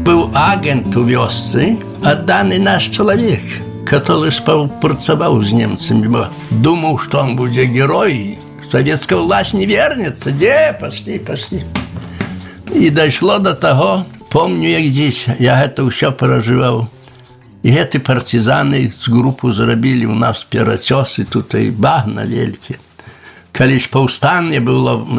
Był agent u wiosce, oddany nasz człowiek, który współpracował z Niemcami, bo думал, что он будет герой. Советская власть не вернется. Где? Пошли. И дошло до того, помню, як здесь, я это все переживал. И эти партизаны с группу зробили у нас перацёсы, тут и багна велике. Колись повстання було в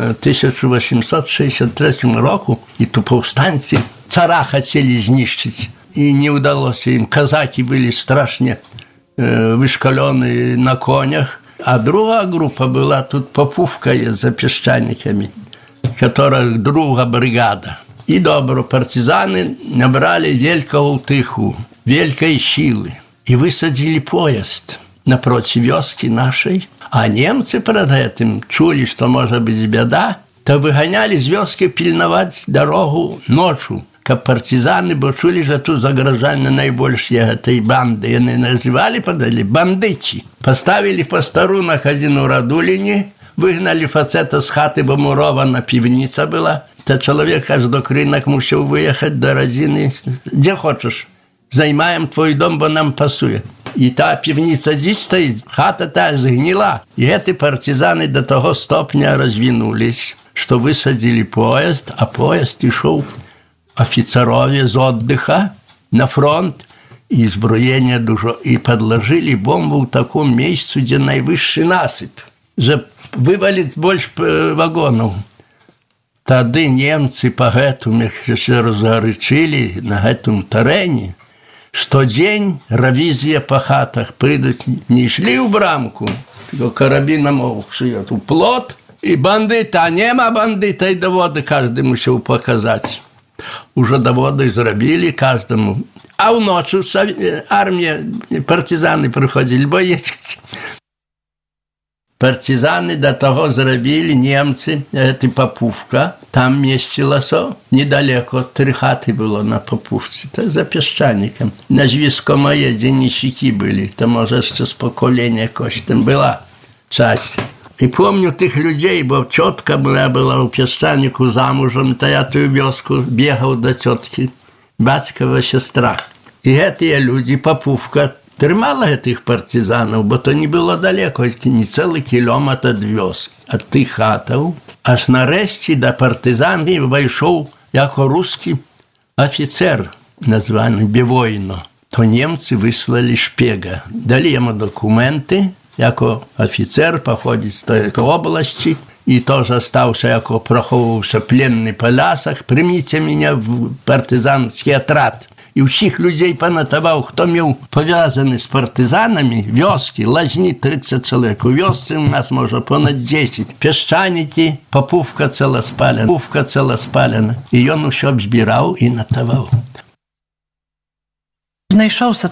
1863 року, и то повстанцы цара хотели знищить, и не удалось им. Казаки были страшно вышкаленные на конях. А другая группа была тут Попувка за песчаниками, которая другая бригада. И добро партизаны набрали великого утыху, великой силы, и высадили поезд напротив вёски нашей. А немцы перед этим чули, что может быть беда, то выгоняли с вёски пильновать дорогу ночью, как партизаны, бо чули, что тут загрожали наибольшие этой банды. И они называли, подали, бандычи. Поставили постару на хазину Радулине, выгнали фацета с хаты, бо мурована пивница была. То человек аж до кринок мусил выехать до Родины. Где хочешь, займаем твой дом, бо нам пасует. И та пивница здесь стоит, хата та сгнила. И эти партизаны до того стопня развинулись, что высадили поезд, а поезд и шел офицеров из отдыха на фронт, и зброение дуже, и подложили бомбу в таком месте, где наивысший насыпь. Вывалить больше вагонов. Тады немцы по гэтому еще разгорячили на гэтым террене, что день ревизия по хатах придут, не шли в брамку, только карабином сует у плот, и бандита, а нема бандита, и доводы каждый мусил показать. Уже доводы зробили каждому. А в ночь армия, партизаны приходили, боечки. Партизаны до того зробили, немцы, это Попувка, там местилося, недалеко, 3 хаты было на Попувці, это за песчаником. На Звіскомає денщики были, то может ще с поколения якось там была часть. И помню тих людей, бо тетка моя была у песчанику замужем, то я ту вёску бегал до тетки, батькова сестра. И эти люди, Попувка, тримала этих партизанов, бо то не было далеко, не целый километр от вёски, от тих хатов. Аж нарешті до партизанів вийшов яко русский офицер, названий Бевойно. То немцы выслали шпега, дали ему документы, яко офицер походит з той области, и тоже остался, яко проховывался пленный по лясах. Примите меня в партизанский отряд. И всех людей понатовал, кто мел повязаны с партизанами, вёски, лазни 30 человек. У вёсці у нас, може, понад 10. Песчаники, Попувка цело спалена. И он все обзбирал и натовал. Знайшовся